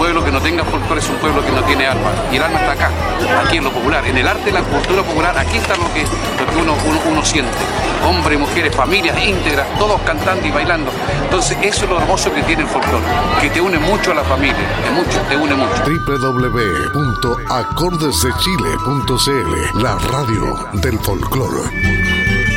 pueblo que no tenga folclore es un pueblo que no tiene alma. Y el alma está acá, aquí en lo popular, en el arte, la cultura popular. Aquí está lo que uno siente. Hombres, mujeres, familias íntegras, todos cantando y bailando. Entonces eso es lo hermoso que tiene el folclore, que te une mucho a la familia, te une mucho. www.acordesdechile.cl, la radio del folclore.